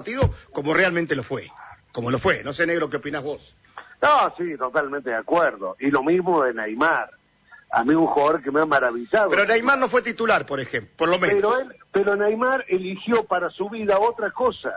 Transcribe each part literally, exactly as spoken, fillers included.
partido como realmente lo fue. Como lo fue. No sé, Negro, ¿qué opinás vos? No, sí, totalmente de acuerdo. Y lo mismo de Neymar. A mí un jugador que me ha maravillado. Pero Neymar no fue titular, por ejemplo, por lo menos. Pero, él, pero Neymar eligió para su vida otra cosa.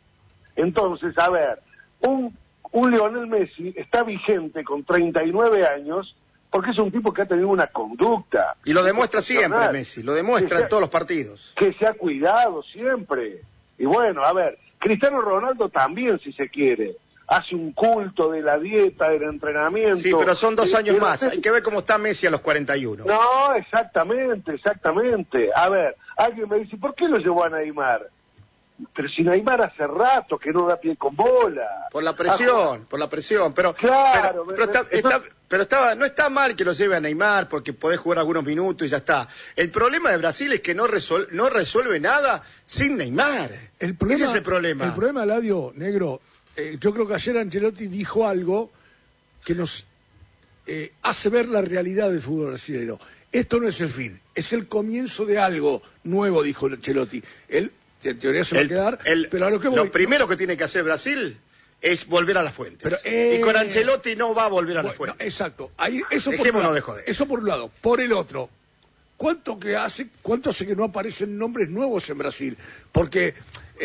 Entonces, a ver, un, un Lionel Messi está vigente con treinta y nueve años porque es un tipo que ha tenido una conducta. Y lo demuestra siempre Messi, lo demuestra en todos los partidos. Que se ha cuidado siempre. Y bueno, a ver, Cristiano Ronaldo también, si se quiere. Hace un culto de la dieta, del entrenamiento. Sí, pero son dos años eh, más. Hay que ver cómo está Messi a los cuarenta y uno. No, exactamente, exactamente. A ver, alguien me dice, ¿por qué lo llevó a Neymar? Pero si Neymar hace rato que no da pie con bola. Por la presión, ah, por la presión. Pero, claro, pero, pero, está, eso... está, pero estaba, no está mal que lo lleve a Neymar porque podés jugar algunos minutos y ya está. El problema de Brasil es que no, resol, no resuelve nada sin Neymar. El problema, Ese es el problema. El problema, Ladio, Negro, eh, yo creo que ayer Ancelotti dijo algo que nos eh, hace ver la realidad del fútbol brasileño. Esto no es el fin, es el comienzo de algo nuevo, dijo Ancelotti. Él, en teoría se va el, a quedar, el, pero a lo que voy... Lo primero que tiene que hacer Brasil es volver a las fuentes. Pero, eh, y con Ancelotti no va a volver a bueno, las fuentes. No, exacto. Ahí, eso, por Dejémonos lado, de joder. Eso por un lado. Por el otro, ¿cuánto que hace, cuánto hace que no aparecen nombres nuevos en Brasil? Porque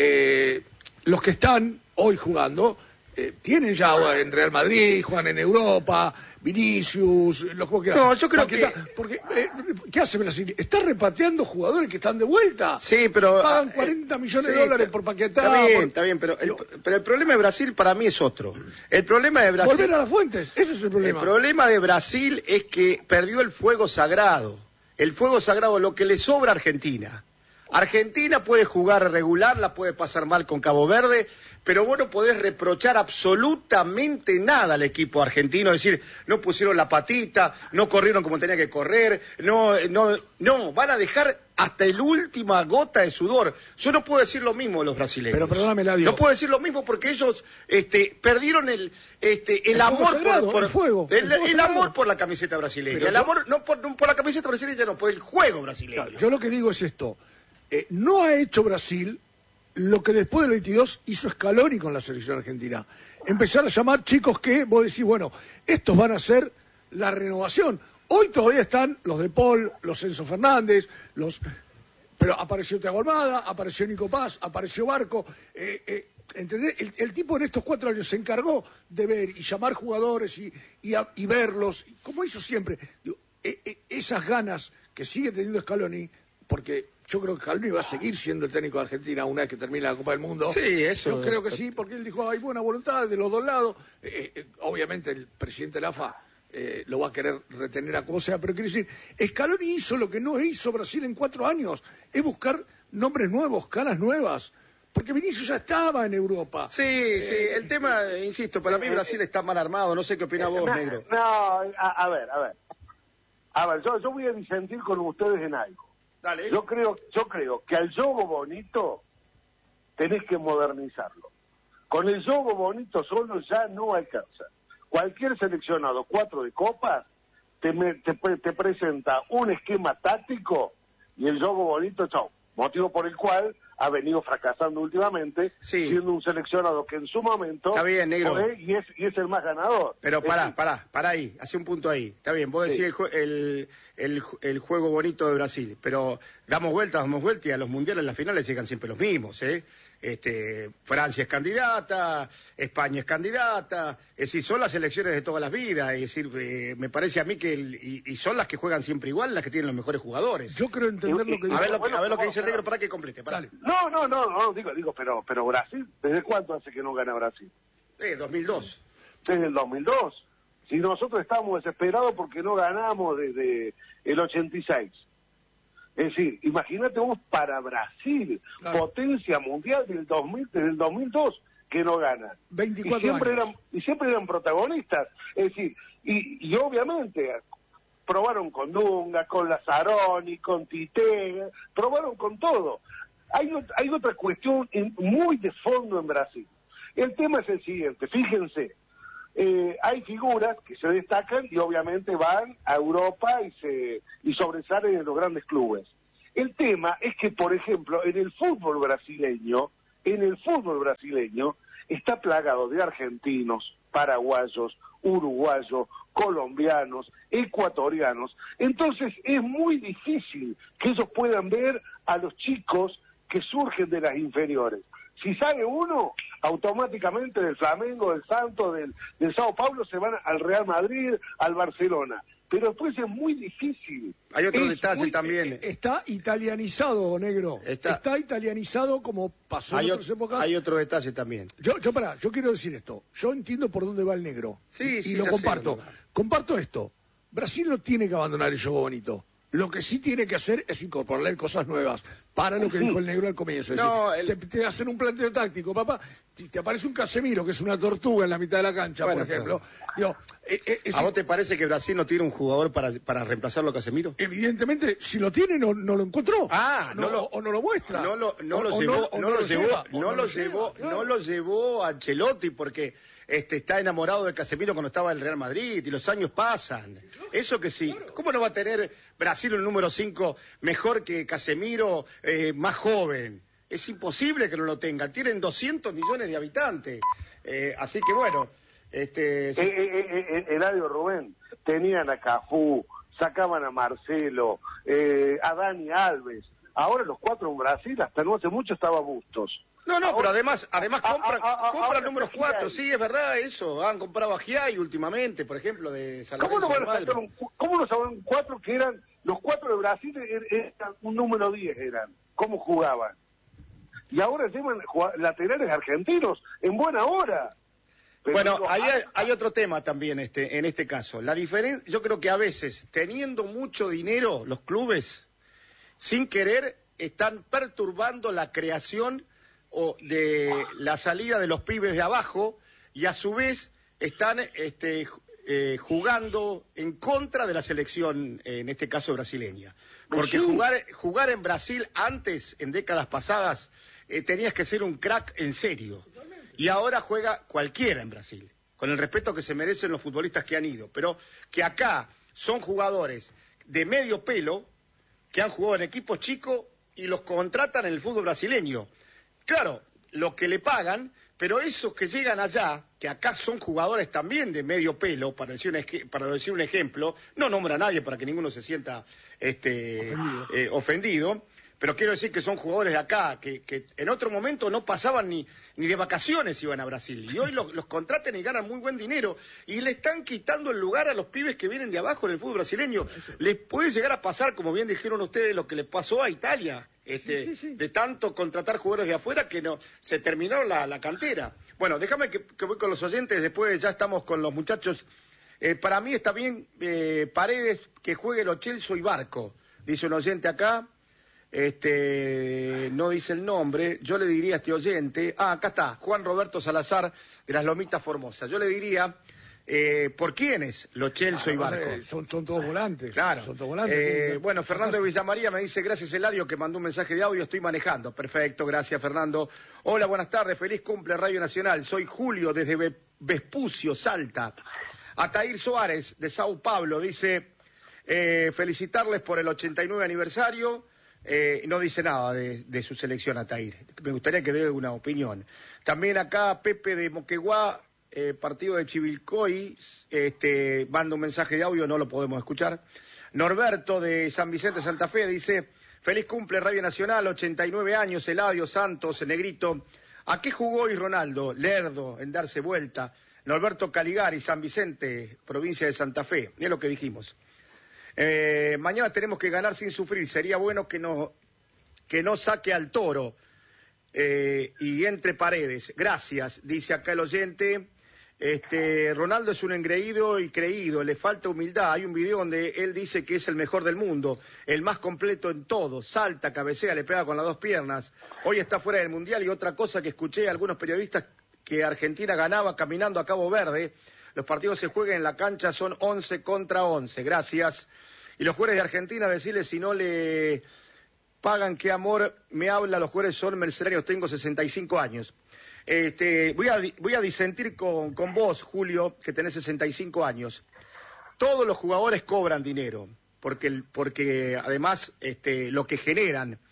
eh, los que están hoy jugando eh, tienen ya en Real Madrid, juegan en Europa, Vinicius, los juegos que No, yo creo Paquetá, que... Porque, eh, ¿qué hace Brasil? Está repateando jugadores que están de vuelta. Sí, pero... Pagan cuarenta millones sí, de dólares está, por Paquetá. Está bien, por... está bien, pero el, pero el problema de Brasil para mí es otro. El problema de Brasil... Volver a las fuentes, ese es el problema. El problema de Brasil es que perdió el fuego sagrado. El fuego sagrado, lo que le sobra a Argentina. Argentina puede jugar regular, la puede pasar mal con Cabo Verde, pero vos no podés reprochar absolutamente nada al equipo argentino, decir, no pusieron la patita, no corrieron como tenía que correr, no, no, no, van a dejar hasta el última gota de sudor. Yo no puedo decir lo mismo de los brasileños. Pero perdóname, Ladio. No puedo decir lo mismo porque ellos este, perdieron el, este, el, el amor sagrado, por, por el fuego, el, el, el amor por la camiseta brasileña. Pero el yo... amor no por, no por la camiseta brasileña, no, por el juego brasileño. Claro, yo lo que digo es esto. Eh, no ha hecho Brasil lo que después del veintidós hizo Scaloni con la selección argentina. Empezar a llamar chicos que vos decís, bueno, estos van a ser la renovación. Hoy todavía están los de Paul, los Enzo Fernández, los... pero apareció Thiago Almada, apareció Nico Paz, apareció Barco. Eh, eh, ¿entendés? El, el tipo en estos cuatro años se encargó de ver y llamar jugadores y, y, a, y verlos, como hizo siempre. Digo, eh, eh, esas ganas que sigue teniendo Scaloni, porque... Yo creo que Scaloni va a seguir siendo el técnico de Argentina una vez que termine la Copa del Mundo. Sí, eso. Yo creo que sí, porque él dijo, hay buena voluntad de los dos lados. Eh, eh, obviamente el presidente de la A F A eh, lo va a querer retener a como sea, pero quiero decir, Scaloni hizo lo que no hizo Brasil en cuatro años, es buscar nombres nuevos, caras nuevas. Porque Vinicius ya estaba en Europa. Sí, eh, sí, el tema, insisto, para mí Brasil está mal armado, no sé qué opina vos, no, Negro. No, a, a ver, a ver. A ver, yo, yo voy a disentir con ustedes en algo. Dale. Yo creo, yo creo que al juego bonito tenés que modernizarlo. Con el juego bonito solo ya no alcanza. Cualquier seleccionado, cuatro de copas, te, me, te, te presenta un esquema táctico y el juego bonito, chau. Motivo por el cual ha venido fracasando últimamente, sí. siendo un seleccionado que en su momento... Está bien, Negro. Fue, y, es, y es el más ganador. Pero pará, decir, pará, pará ahí, hace un punto ahí. Está bien, vos decís sí. el, el, el juego bonito de Brasil, pero damos vueltas, damos vueltas y a los mundiales, en las finales llegan siempre los mismos, ¿eh? Este, Francia es candidata, España es candidata, es decir, son las elecciones de todas las vidas, es decir, eh, me parece a mí que, el, y, y son las que juegan siempre igual, las que tienen los mejores jugadores. Yo creo entender lo que dice. A ver lo, bueno, a ver lo que bueno, dice el Negro para que complete, para. No, no, no, no, digo, digo, pero, pero Brasil, ¿desde cuánto hace que no gana Brasil? Eh, dos mil dos. Desde el dos mil dos. Si nosotros estamos desesperados porque no ganamos desde el ochenta y seis. Es decir, imagínate vos para Brasil, claro. potencia mundial del dos mil, desde el dos mil dos, que no gana. veinticuatro y siempre años. Eran, y siempre eran protagonistas. Es decir, y, y obviamente probaron con Dunga, con Lazzaroni, con Tite, probaron con todo. Hay, hay otra cuestión en, muy de fondo en Brasil. El tema es el siguiente, fíjense. Eh, hay figuras que se destacan y obviamente van a Europa y se y sobresalen en los grandes clubes. El tema es que, por ejemplo, en el fútbol brasileño en el fútbol brasileño está plagado de argentinos, paraguayos, uruguayos, colombianos, ecuatorianos. Entonces es muy difícil que ellos puedan ver a los chicos que surgen de las inferiores. Si sale uno, automáticamente del Flamengo, del Santos, del, del Sao Paulo, se van al Real Madrid, al Barcelona. Pero después es muy difícil. Hay otro Es detalle muy- también. Está italianizado, negro. Está- Está, italianizado como pasó Hay, en ot- otras épocas. hay otro detalle también. Yo, yo pará, yo quiero decir esto. Yo entiendo por dónde va el negro. Sí, y, sí, y lo ya sé comparto. dónde va. Comparto esto. Brasil no tiene que abandonar el juego bonito. Lo que sí tiene que hacer es incorporarle cosas nuevas. Para lo que dijo el negro al comienzo. Es No, decir, el- te, te hacen un planteo táctico, papá. Te, te aparece un Casemiro, que es una tortuga en la mitad de la cancha, Bueno, por ejemplo. Digo, eh, eh, es ¿A vos te parece que Brasil no tiene un jugador para, para reemplazarlo a Casemiro? Evidentemente, si lo tiene, no, no lo encontró. Ah, no lo- o no lo muestra. No lo, no O- lo o llevó, o no lo llevó, lleva, o no lo lleva, llevó, claro. no lo llevó a Ancelotti porque este está enamorado de Casemiro cuando estaba en el Real Madrid y los años pasan. Eso que sí. ¿Cómo no va a tener Brasil un número cinco mejor que Casemiro, eh, más joven? Es imposible que no lo tenga. Tienen doscientos millones de habitantes. Eh, así que bueno, este Eh, eh, eh, eh, Eladio, Rubén, tenían a Cafú, sacaban a Marcelo, eh, a Dani Alves. Ahora los cuatro en Brasil, hasta no hace mucho estaba Bustos. No, no, Ahora- pero además, además Ah, compran, ah, ah, compran ahora números está cuatro, Giai. sí, es verdad eso. Han comprado a Giai últimamente, por ejemplo, de San ¿Cómo no Lorenzo van a de sacar Malmo. un, cu- ¿Cómo no saben cuatro que eran, los cuatro de Brasil er- eran un número diez eran? ¿Cómo jugaban? Y ahora llevan jua- laterales argentinos en buena hora. Pero Bueno, digo, ahí ah, hay, hay otro tema también este, en este caso. La diferencia, yo creo que a veces, teniendo mucho dinero, los clubes, sin querer, están perturbando la creación o de la salida de los pibes de abajo y a su vez están este, ju- eh, jugando en contra de la selección, eh, en este caso brasileña. Porque Sí. jugar, jugar en Brasil antes, en décadas pasadas, eh, tenías que ser un crack en serio. Y ahora juega cualquiera en Brasil, con el respeto que se merecen los futbolistas que han ido. Pero que acá son jugadores de medio pelo, que han jugado en equipos chicos y los contratan en el fútbol brasileño. Claro, lo que le pagan, pero esos que llegan allá, que acá son jugadores también de medio pelo, para decir un, eje- para decir un ejemplo, no nombra a nadie para que ninguno se sienta este, Ofendido. eh, ofendido, pero quiero decir que son jugadores de acá, que, que en otro momento no pasaban ni, ni de vacaciones iban a Brasil, y hoy los, los contratan y ganan muy buen dinero, y le están quitando el lugar a los pibes que vienen de abajo en el fútbol brasileño. Les puede llegar a pasar, como bien dijeron ustedes, lo que le pasó a Italia, este, Sí, sí, sí. de tanto contratar jugadores de afuera que no se terminaron la, la cantera. Bueno, déjame que, que voy con los oyentes, después ya estamos con los muchachos. Eh, para mí está bien eh, Paredes que juegue Lo Celso y Barco, dice un oyente acá. Este, no dice el nombre, yo le diría a este oyente, ah, acá está, Juan Roberto Salazar de las Lomitas Formosas, yo le diría, eh, ¿por quiénes? Lo Celso y Ah, Barco. eh, Son, son todos volantes. Claro. Son todos volantes. Eh, Tienen- bueno, Fernando de Villamaría me dice, gracias Eladio, que mandó un mensaje de audio, estoy manejando. Perfecto, gracias Fernando. Hola, buenas tardes, feliz cumple Radio Nacional. Soy Julio desde Ve- Vespucio, Salta. Atair Suárez de Sao Paulo dice, eh, felicitarles por el ochenta y nueve aniversario. Eh, no dice nada de, de su selección, Atair. Me gustaría que dé una opinión. También acá Pepe de Moquegua, eh, partido de Chivilcoy, este, manda un mensaje de audio, no lo podemos escuchar. Norberto de San Vicente, Santa Fe, dice, feliz cumple Radio Nacional, ochenta y nueve años, Eladio, Santos, Negrito. ¿A qué jugó hoy Ronaldo? Lerdo, en darse vuelta. Norberto Caligari, San Vicente, provincia de Santa Fe. Es lo que dijimos. Eh, mañana tenemos que ganar sin sufrir. Sería bueno que no, que no saque al Toro eh, y entre Paredes. Gracias, dice acá el oyente. Este, Ronaldo es un engreído y creído, le falta humildad. Hay un video donde él dice que es el mejor del mundo, el más completo en todo. Salta, cabecea, le pega con las dos piernas. Hoy está fuera del Mundial y otra cosa que escuché a algunos periodistas que Argentina ganaba caminando a Cabo Verde. Los partidos se juegan en la cancha, son once contra once. Gracias. Y los jugadores de Argentina, decirles si no le pagan, qué amor me habla, los jugadores son mercenarios, tengo sesenta y cinco años. Este, voy, a, voy a disentir con, con vos, Julio, que tenés sesenta y cinco años. Todos los jugadores cobran dinero, porque, el- porque además este, lo que generan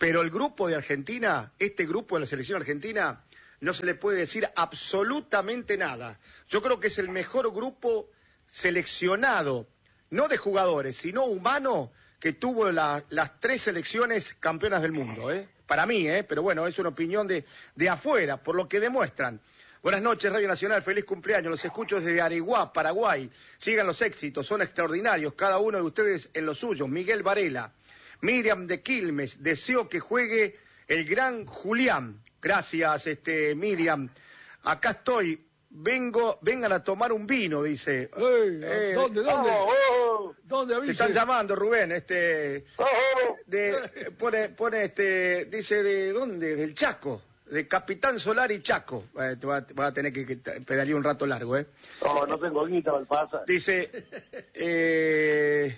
Pero el grupo de Argentina, este grupo de la selección argentina, no se le puede decir absolutamente nada. Yo creo que es el mejor grupo seleccionado, no de jugadores, sino humano, que tuvo la, las tres selecciones campeonas del mundo, ¿eh? Para mí, ¿eh? Pero bueno, es una opinión de, de afuera, por lo que demuestran. Buenas noches, Radio Nacional, feliz cumpleaños, los escucho desde Areguá, Paraguay. Sigan los éxitos, son extraordinarios, cada uno de ustedes en lo suyo. Miguel Varela, Miriam de Quilmes, deseo que juegue el gran Julián. Gracias, este Miriam. Acá estoy. Vengo, vengan a tomar un vino, dice. Ey, eh, ¿Dónde, dónde? Oh, oh, ¿Dónde avise? Te están llamando, Rubén, este. oh, oh. De, pone, pone este, dice de dónde, del Chaco, de Capitán Solari Chaco. Eh, te vas va a tener que, que pedalear un rato largo, ¿eh? Oh, no tengo guita, Valpasa. Dice, eh,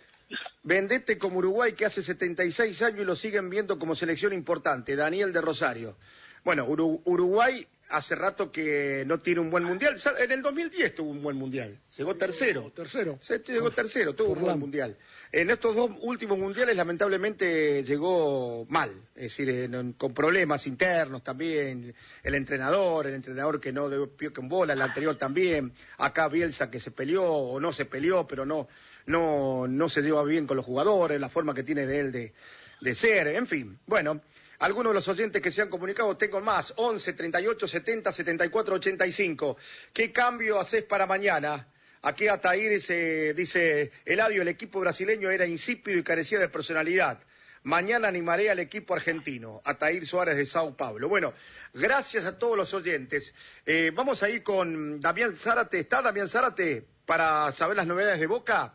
vendete como Uruguay que hace setenta y seis años y lo siguen viendo como selección importante. Daniel de Rosario. Bueno, Uru, Uruguay hace rato que no tiene un buen mundial. En el dos mil diez tuvo un buen mundial. Llegó tercero. Tercero. Se, llegó tercero, tuvo un buen mundial. En estos dos últimos mundiales, lamentablemente, llegó mal. Es decir, en, con problemas internos también. El entrenador, el entrenador que no dio pie con bola, el anterior también. Acá Bielsa que se peleó o no se peleó, pero no, no, no se lleva bien con los jugadores, la forma que tiene de él de, de ser. En fin, bueno. Algunos de los oyentes que se han comunicado, tengo más, once, treinta y ocho, setenta, setenta y cuatro, ochenta y cinco. ¿Qué cambio haces para mañana? Aquí Ataír se dice, Eladio, el equipo brasileño era insípido y carecía de personalidad. Mañana animaré al equipo argentino. Ataír Suárez de Sao Paulo. Bueno, gracias a todos los oyentes. Eh, vamos a ir con Damián Zárate. ¿Está Damián Zárate para saber las novedades de Boca?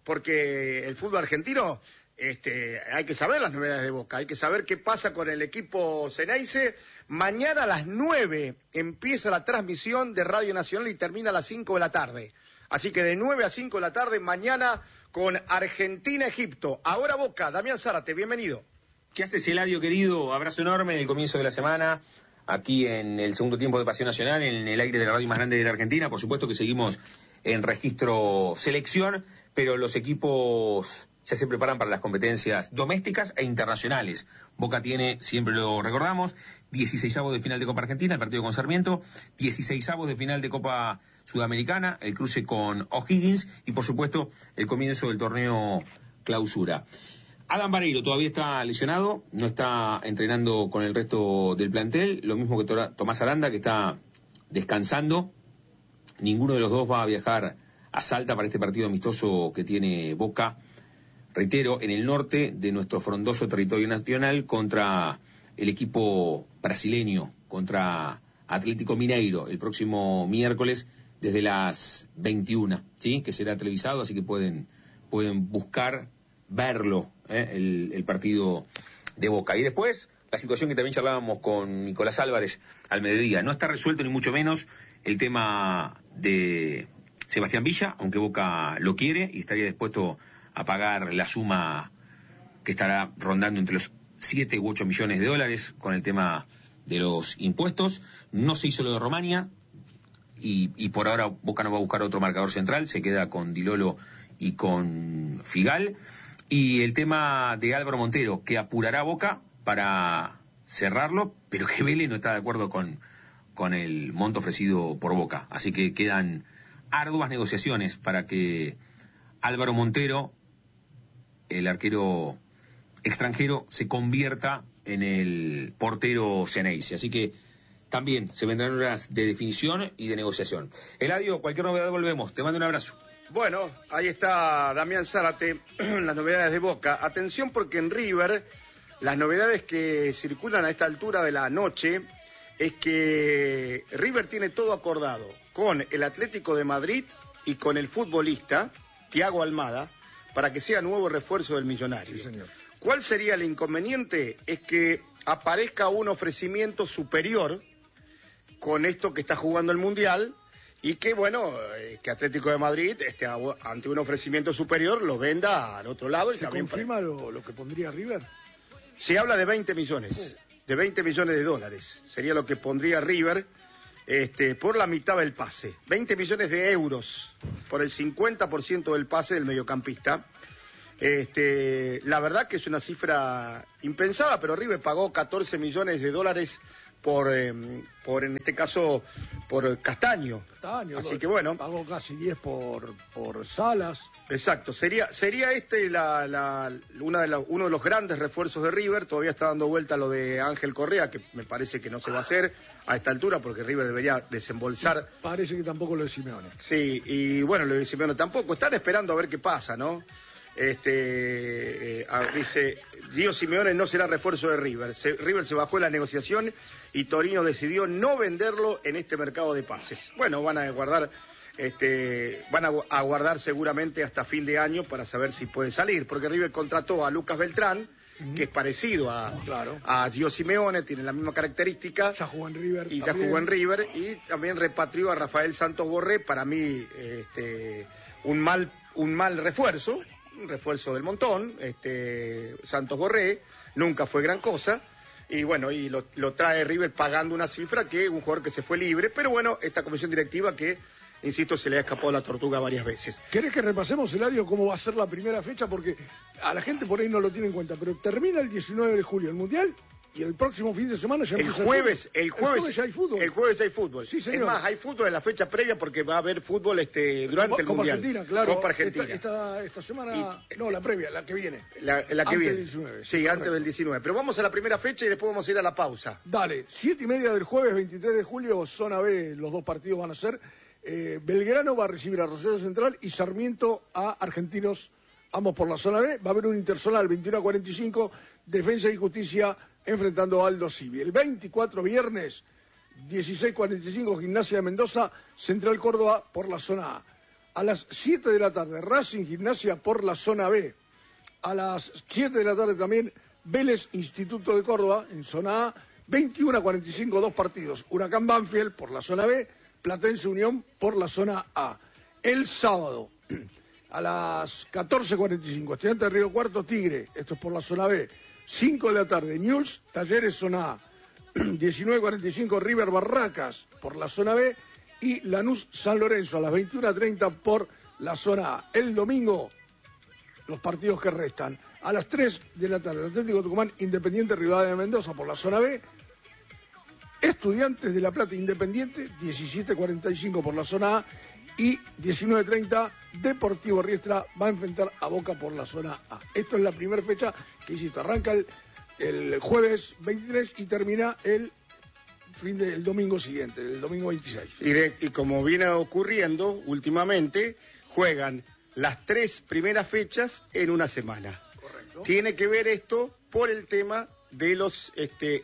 Porque el fútbol argentino... Este, hay que saber las novedades de Boca, hay que saber qué pasa con el equipo Ceneice. Mañana a las nueve empieza la transmisión de Radio Nacional y termina a las cinco de la tarde. Así que de nueve a cinco de la tarde, mañana con Argentina-Egipto. Ahora Boca, Damián Zárate, bienvenido. ¿Qué haces, Eladio, querido? Abrazo enorme en el comienzo de la semana, aquí en el segundo tiempo de Pasión Nacional, en el aire de la radio más grande de la Argentina. Por supuesto que seguimos en registro selección, pero los equipos... ya se preparan para las competencias domésticas e internacionales. Boca tiene, siempre lo recordamos, dieciseisavos de final de Copa Argentina, el partido con Sarmiento, dieciseisavos de final de Copa Sudamericana, el cruce con O'Higgins y, por supuesto, el comienzo del torneo Clausura. Adam Vareiro todavía está lesionado, no está entrenando con el resto del plantel, lo mismo que Tomás Aranda, que está descansando. Ninguno de los dos va a viajar a Salta para este partido amistoso que tiene Boca, reitero, en el norte de nuestro frondoso territorio nacional contra el equipo brasileño, contra Atlético Mineiro, el próximo miércoles desde las veintiuna, ¿sí? Que será televisado, así que pueden, pueden buscar, verlo, ¿eh? el, el partido de Boca. Y después, la situación que también charlábamos con Nicolás Álvarez al mediodía. No está resuelto ni mucho menos el tema de Sebastián Villa, aunque Boca lo quiere y estaría dispuesto a pagar la suma que estará rondando entre los siete u ocho millones de dólares con el tema de los impuestos. No se hizo lo de Romania y, y por ahora Boca no va a buscar otro marcador central, se queda con Di Lolo y con Figal. Y el tema de Álvaro Montero, que apurará Boca para cerrarlo, pero que Vélez no está de acuerdo con, con el monto ofrecido por Boca. Así que quedan arduas negociaciones para que Álvaro Montero, el arquero extranjero, se convierta en el portero Ceneice. Así que también se vendrán horas de definición y de negociación. Eladio, cualquier novedad volvemos. Te mando un abrazo. Bueno, ahí está Damián Zárate, las novedades de Boca. Atención porque en River, las novedades que circulan a esta altura de la noche es que River tiene todo acordado con el Atlético de Madrid y con el futbolista Thiago Almada, para que sea nuevo refuerzo del Millonario. Sí, señor. ¿Cuál sería el inconveniente? Es que aparezca un ofrecimiento superior con esto que está jugando el Mundial y que, bueno, eh, que Atlético de Madrid, este, ante un ofrecimiento superior, lo venda al otro lado. Y ¿Se también confirma para... lo, lo que pondría River? Se habla de veinte millones, de veinte millones de dólares. Sería lo que pondría River este, por la mitad del pase. veinte millones de euros por el cincuenta por ciento del pase del mediocampista. Este, la verdad que es una cifra impensada, pero River pagó catorce millones de dólares por, eh, por en este caso, por Castaño. Castaño, así que bueno. Pagó casi diez por, por Salas. Exacto, sería sería este la, la, una de la, uno de los grandes refuerzos de River. Todavía está dando vuelta lo de Ángel Correa, que me parece que no se va a hacer a esta altura, porque River debería desembolsar. Parece que tampoco lo de Simeone. Sí, y bueno, lo de Simeone tampoco. Están esperando a ver qué pasa, ¿no? Este, eh, dice, Gio Simeone no será refuerzo de River. Se, River se bajó en la negociación y Torino decidió no venderlo en este mercado de pases. Bueno, van a guardar, este, van a, a guardar seguramente hasta fin de año para saber si puede salir, porque River contrató a Lucas Beltrán, uh-huh. que es parecido a, claro. a Gio Simeone, tiene la misma característica. Ya jugó en River. Y también. ya jugó en River, y también repatrió a Rafael Santos Borré, para mí, este, un mal, un mal refuerzo. Un refuerzo del montón, este Santos Borré, nunca fue gran cosa, y bueno, y lo, lo trae River pagando una cifra que un jugador que se fue libre, pero bueno, esta comisión directiva que, insisto, se le ha escapado la tortuga varias veces. ¿Querés que repasemos, Eladio, cómo va a ser la primera fecha? Porque a la gente por ahí no lo tiene en cuenta, pero termina el diecinueve de julio el Mundial, y el próximo fin de semana ya el empieza jueves, el, el jueves, el jueves ya hay fútbol. El jueves hay fútbol. Sí, señor. Es más, hay fútbol en la fecha previa porque va a haber fútbol este durante Copa el Mundial. Argentina, claro. Copa Argentina. Esta, esta, esta semana, y, no, la previa, la que viene. La, la que antes viene. Del diecinueve. Sí, correcto. Antes del diecinueve. Pero vamos a la primera fecha y después vamos a ir a la pausa. Dale, siete y media del jueves, veintitrés de julio, zona B, los dos partidos van a ser. Eh, Belgrano va a recibir a Rosario Central y Sarmiento a Argentinos, ambos por la zona B. Va a haber un interzonal veintiuno a cuarenta y cinco, Defensa y Justicia enfrentando a Aldo Civi. El veinticuatro, viernes, dieciséis cuarenta y cinco, Gimnasia de Mendoza, Central Córdoba por la zona A. A las siete de la tarde, Racing Gimnasia por la zona B. A las siete de la tarde también, Vélez Instituto de Córdoba en zona A. veintiuno a cuarenta y cinco, dos partidos. Huracán Banfield por la zona B, Platense Unión por la zona A. El sábado, a las catorce cuarenta y cinco, Estudiantes de Río Cuarto, Tigre, esto es por la zona B. cinco de la tarde, Newell's, Talleres, zona A. diecinueve cuarenta y cinco, River Barracas por la zona B. Y Lanús San Lorenzo a las veintiuno treinta por la zona A. El domingo, los partidos que restan. A las tres de la tarde, Atlético Tucumán, Independiente Rivadavia de Mendoza por la zona B. Estudiantes de La Plata, Independiente, diecisiete cuarenta y cinco por la zona A. Y diecinueve treinta, Deportivo Riestra va a enfrentar a Boca por la zona A. Esto es la primera fecha que, insisto, arranca el, el jueves veintitrés y termina el fin del domingo siguiente, el domingo veintiséis. Y, de, y como viene ocurriendo últimamente, juegan las tres primeras fechas en una semana. Correcto. Tiene que ver esto por el tema de los este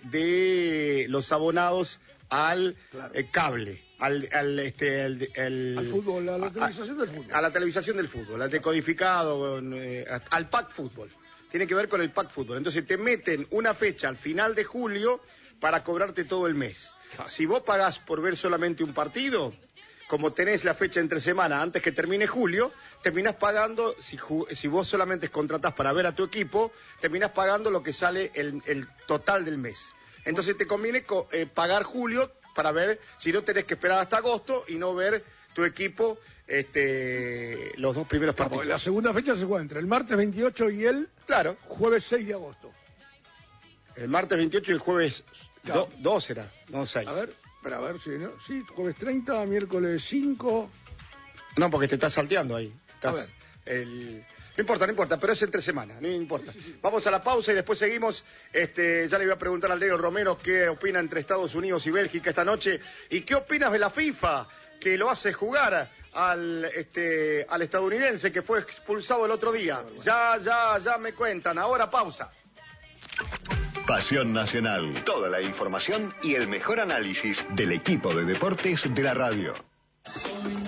de los abonados al claro. eh, cable, al, al este al, al, al fútbol, a la televisación del fútbol. A la televisación del fútbol, al decodificado, eh, al pack fútbol. Tiene que ver con el pack fútbol. Entonces te meten una fecha al final de julio para cobrarte todo el mes. Claro. Si vos pagás por ver solamente un partido, como tenés la fecha entre semana antes que termine julio, terminás pagando, si, si vos solamente contratás para ver a tu equipo, terminás pagando lo que sale el, el total del mes. Entonces te conviene co, eh, pagar julio para ver, si no tenés que esperar hasta agosto y no ver tu equipo este, los dos primeros partidos. Claro, la segunda fecha se juega entre el martes veintiocho y el claro. jueves seis de agosto. El martes veintiocho y el jueves claro. dos será, no seis. A ver, pero a ver si, ¿no? Sí, jueves treinta, miércoles cinco. No, porque te estás salteando ahí. Estás, a ver. El... No importa, no importa, pero es entre semana, no importa. Sí, sí, sí. Vamos a la pausa y después seguimos. Este, ya le voy a preguntar al Negro Romero qué opina entre Estados Unidos y Bélgica esta noche. ¿Y qué opinas de la FIFA, que lo hace jugar al, este, al estadounidense que fue expulsado el otro día? Ya, ya, ya me cuentan. Ahora pausa. Pasión Nacional. Toda la información y el mejor análisis del equipo de deportes de la radio.